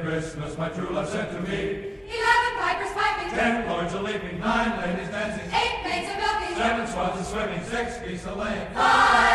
Christmas my true love sent to me. 11 pipers piping, 10 lords a-leaping, 9 ladies dancing, 8 maids a milking, 7 swans a-swimming, 6 geese a-laying, 5